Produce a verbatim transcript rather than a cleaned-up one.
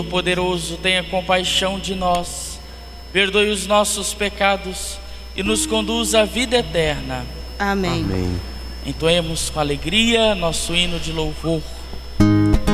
Poderoso, tenha compaixão de nós, perdoe os nossos pecados e nos conduza à vida eterna. Amém. Amém. Entoemos com alegria nosso hino de louvor.